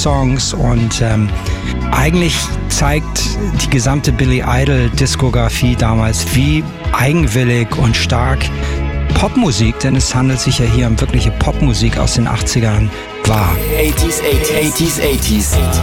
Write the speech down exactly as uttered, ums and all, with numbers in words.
Songs und ähm, eigentlich zeigt die gesamte Billy Idol-Diskografie damals, wie eigenwillig und stark Popmusik, denn es handelt sich ja hier um wirkliche Popmusik aus den achtzigern, war. achtziger, achtziger, achtziger.